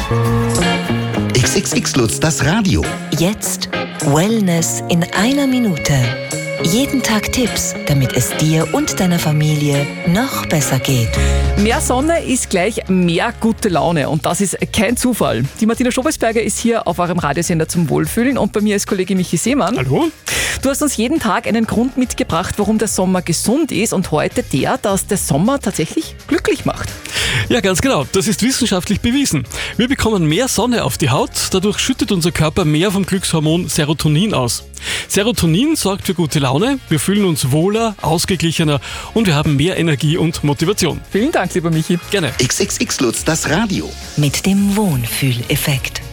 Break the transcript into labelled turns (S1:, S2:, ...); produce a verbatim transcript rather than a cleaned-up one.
S1: X X X Lutz, das Radio.
S2: Jetzt Wellness in einer Minute. Jeden Tag Tipps, damit es dir und deiner Familie noch besser geht.
S3: Mehr Sonne ist gleich mehr gute Laune und das ist kein Zufall. Die Martina Schobelsberger ist hier auf eurem Radiosender zum Wohlfühlen und bei mir ist Kollege Michi Seemann.
S4: Hallo?
S3: Du hast uns jeden Tag einen Grund mitgebracht, warum der Sommer gesund ist und heute der, dass der Sommer tatsächlich glücklich macht.
S4: Ja, ganz genau. Das ist wissenschaftlich bewiesen. Wir bekommen mehr Sonne auf die Haut, dadurch schüttet unser Körper mehr vom Glückshormon Serotonin aus. Serotonin sorgt für gute Laune, wir fühlen uns wohler, ausgeglichener und wir haben mehr Energie und Motivation.
S3: Vielen Dank, lieber Michi.
S4: Gerne.
S1: X X X Lutz, das Radio.
S2: Mit dem Wohnfühleffekt.